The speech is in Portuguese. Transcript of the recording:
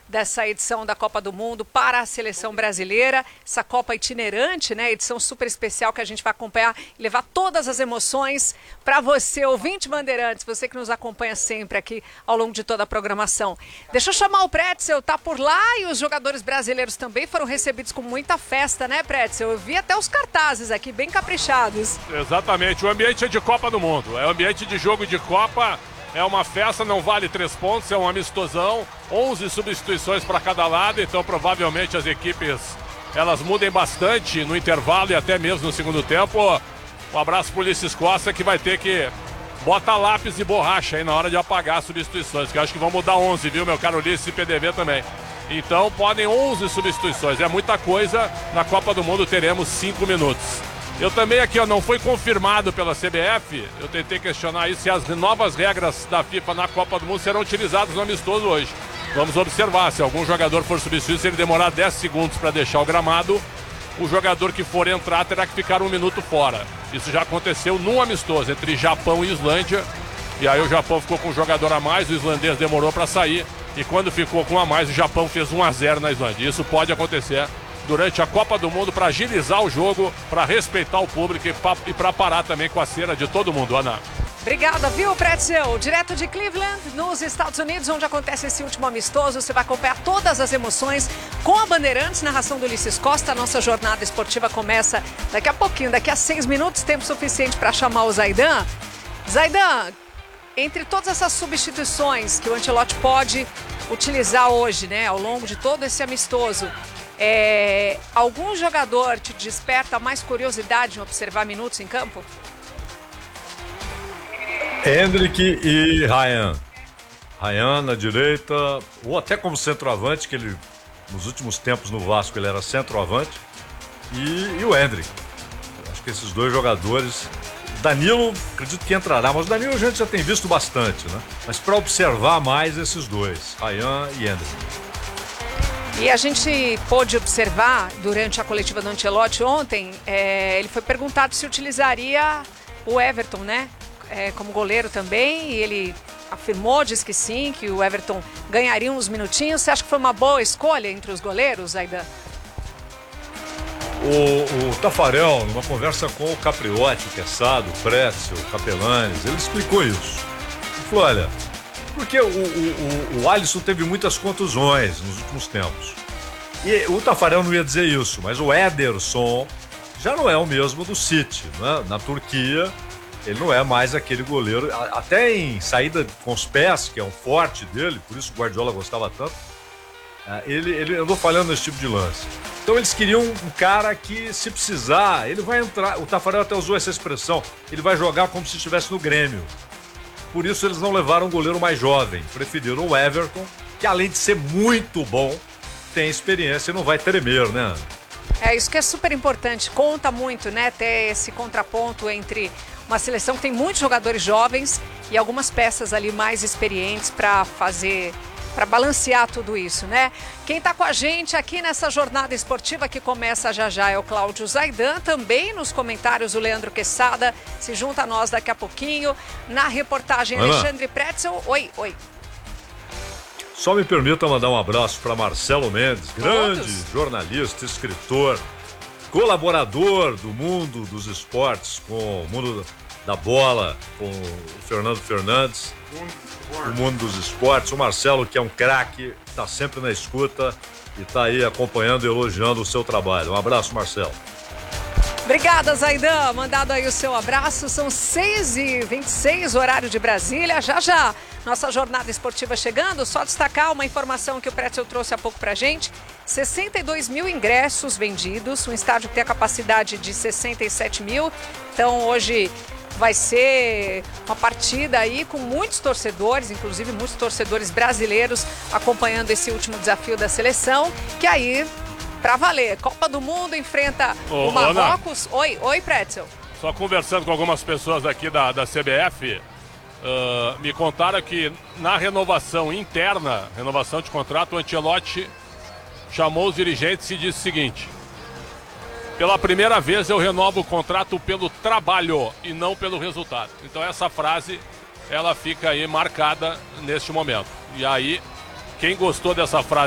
dessa edição da Copa do Mundo para a seleção brasileira, essa Copa itinerante, né? Edição super especial que a gente vai acompanhar e levar todas as emoções para você, ouvinte Bandeirantes, você que nos acompanha sempre aqui ao longo de toda a programação. Deixa eu chamar o Pretzel, tá por lá, e os jogadores brasileiros também foram recebidos com muita festa, né, Pretzel? Eu vi até os cartazes aqui, bem caprichados. Exatamente, o ambiente é de Copa do Mundo, é um ambiente de jogo de Copa. É uma festa, não vale 3 pontos, é um amistosão, 11 substituições para cada lado, então provavelmente as equipes elas mudem bastante no intervalo e até mesmo no segundo tempo. Um abraço pro Ulisses Costa, que vai ter que botar lápis e borracha aí na hora de apagar as substituições, que eu acho que vão mudar 11, viu, meu caro Ulisses, e PDV também. Então podem 11 substituições, é muita coisa. Na Copa do Mundo teremos 5 minutos. Eu também aqui, não foi confirmado pela CBF, eu tentei questionar isso, se as novas regras da FIFA na Copa do Mundo serão utilizadas no amistoso hoje. Vamos observar, se algum jogador for substituído, se ele demorar 10 segundos para deixar o gramado, o jogador que for entrar terá que ficar 1 minuto fora. Isso já aconteceu num amistoso entre Japão e Islândia, e aí o Japão ficou com um jogador a mais, o islandês demorou para sair, e quando ficou com um a mais, o Japão fez 1-0 na Islândia. Isso pode acontecer durante a Copa do Mundo para agilizar o jogo, para respeitar o público e para parar também com a cera de todo mundo, Ana. Obrigada, viu, Pretzel? Direto de Cleveland, nos Estados Unidos, onde acontece esse último amistoso, você vai acompanhar todas as emoções com a Bandeirantes, narração do Ulisses Costa. A nossa jornada esportiva começa daqui a pouquinho, daqui a 6 minutos, tempo suficiente para chamar o Zaidan. Zaidan, entre todas essas substituições que o Ancelotti pode utilizar hoje, né, ao longo de todo esse amistoso, algum jogador te desperta mais curiosidade em observar minutos em campo? Endrick e Ryan. Ryan na direita, ou até como centroavante, que ele nos últimos tempos no Vasco ele era centroavante, e o Endrick. Acho que esses dois jogadores. Danilo, acredito que entrará, mas o Danilo a gente já tem visto bastante, né? Mas para observar mais esses dois, Ryan e Endrick. E a gente pôde observar durante a coletiva do Ancelotti ontem, ele foi perguntado se utilizaria o Everton, né? Como goleiro também, e ele afirmou, disse que sim, que o Everton ganharia uns minutinhos. Você acha que foi uma boa escolha entre os goleiros, Aidan? O Tafarel, numa conversa com o Capriotti, o Quesada, o Pretzel, o Capelanes, ele explicou isso. Ele falou, olha, porque o Alisson teve muitas contusões nos últimos tempos. E o Tafarel não ia dizer isso, mas o Ederson já não é o mesmo do City, né? Na Turquia, ele não é mais aquele goleiro, até em saída com os pés, que é um forte dele, por isso o Guardiola gostava tanto, ele andou falhando nesse tipo de lance. Então eles queriam um cara que, se precisar, ele vai entrar, o Tafarel até usou essa expressão, ele vai jogar como se estivesse no Grêmio. Por isso eles não levaram um goleiro mais jovem, preferiram o Everton, que além de ser muito bom, tem experiência e não vai tremer, né? Isso que é super importante, conta muito, né, ter esse contraponto entre uma seleção que tem muitos jogadores jovens e algumas peças ali mais experientes para balancear tudo isso, né? Quem está com a gente aqui nessa jornada esportiva que começa já já é o Cláudio Zaidan, também nos comentários o Leandro Quesada se junta a nós daqui a pouquinho, na reportagem Ana. Alexandre Pretzel. Oi. Só me permita mandar um abraço para Marcelo Mendes, grande jornalista, escritor, colaborador do mundo dos esportes, com o mundo da bola, com o Fernando Fernandes, o mundo dos esportes. O Marcelo, que é um craque, está sempre na escuta e está aí acompanhando e elogiando o seu trabalho. Um abraço, Marcelo. Obrigada, Zaidan. Mandado aí o seu abraço. São 6h26, horário de Brasília. Já. Nossa jornada esportiva chegando. Só destacar uma informação que o Pretzel trouxe há pouco pra gente. 62 mil ingressos vendidos. Um estádio que tem a capacidade de 67 mil. Então, hoje vai ser uma partida aí com muitos torcedores, inclusive muitos torcedores brasileiros acompanhando esse último desafio da seleção. Que aí, pra valer, Copa do Mundo enfrenta o Marrocos. Oi, Pretzel. Só conversando com algumas pessoas aqui da CBF, me contaram que na renovação interna, renovação de contrato, o Ancelotti chamou os dirigentes e disse o seguinte: pela primeira vez eu renovo o contrato pelo trabalho e não pelo resultado. Então essa frase, ela fica aí marcada neste momento. E aí, quem gostou dessa frase